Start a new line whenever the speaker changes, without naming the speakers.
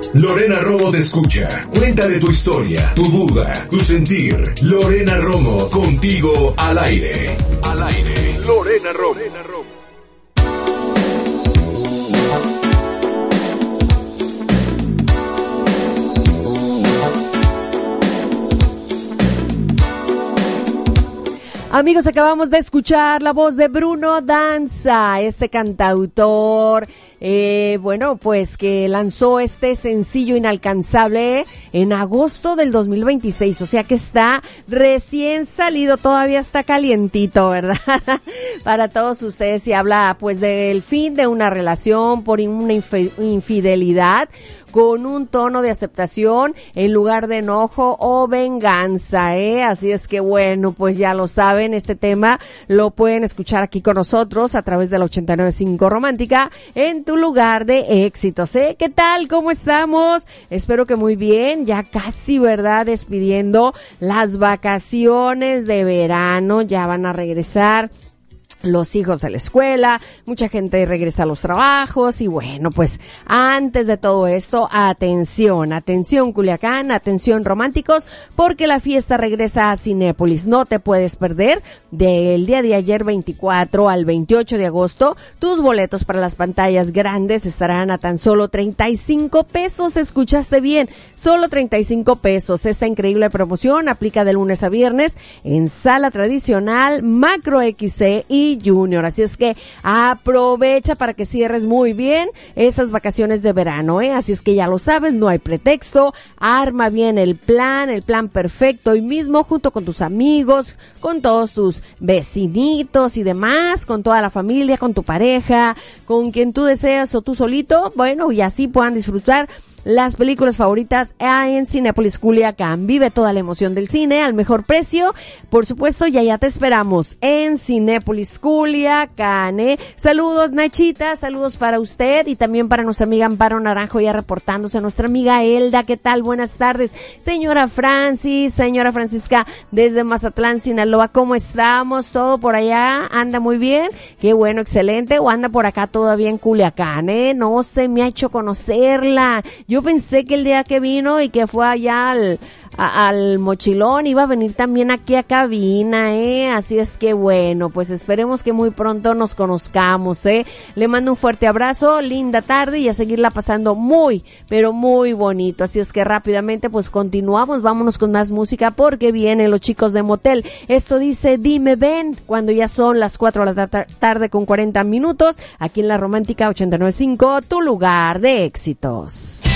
Lorena Romo te escucha. Cuéntale tu historia, tu duda, tu sentir. Lorena Romo, contigo al aire. Al aire. Lorena Romo.
Amigos, acabamos de escuchar la voz de Bruno Danza, este cantautor, pues que lanzó este sencillo Inalcanzable en agosto del 2026, o sea que está recién salido, todavía está calientito, ¿verdad? Para todos ustedes, y habla pues del fin de una relación por una infidelidad, con un tono de aceptación en lugar de enojo o venganza, Así es que bueno, pues ya lo saben, este tema lo pueden escuchar aquí con nosotros a través de la 89.5 Romántica en tu lugar de éxitos, ¿Qué tal? ¿Cómo estamos? Espero que muy bien, ya casi, ¿verdad? Despidiendo las vacaciones de verano, ya van a regresar los hijos de la escuela, mucha gente regresa a los trabajos y bueno, pues antes de todo esto, atención Culiacán, atención románticos, porque la fiesta regresa a Cinépolis, no te puedes perder del día de ayer 24 al 28 de agosto, tus boletos para las pantallas grandes estarán a tan solo 35 pesos, escuchaste bien, solo 35 pesos, esta increíble promoción aplica de lunes a viernes en sala tradicional, Macro XC y Junior, así es que aprovecha para que cierres muy bien esas vacaciones de verano, así es que ya lo sabes, no hay pretexto, arma bien el plan perfecto hoy mismo junto con tus amigos, con todos tus vecinitos y demás, con toda la familia, con tu pareja, con quien tú deseas o tú solito, bueno, y así puedan disfrutar las películas favoritas en Cinépolis Culiacán. Vive toda la emoción del cine al mejor precio. Por supuesto, ya te esperamos en Cinépolis Culiacán. Saludos, Nachita, saludos para usted y también para nuestra amiga Amparo Naranjo, ya reportándose, nuestra amiga Elda. ¿Qué tal? Buenas tardes. Señora Francisca, desde Mazatlán, Sinaloa, ¿cómo estamos? ¿Todo por allá? ¿Anda muy bien? Qué bueno, excelente. ¿O anda por acá todavía en Culiacán? No se me ha hecho conocerla. Yo pensé que el día que vino y que fue allá al Mochilón iba a venir también aquí a cabina, así es que bueno, pues esperemos que muy pronto nos conozcamos, le mando un fuerte abrazo, linda tarde y a seguirla pasando muy, pero muy bonito, así es que rápidamente pues continuamos, vámonos con más música porque vienen los chicos de Motel, esto dice Dime Ven, cuando ya son las 4 de la tarde con 40 minutos, aquí en la Romántica 89.5, tu lugar de éxitos.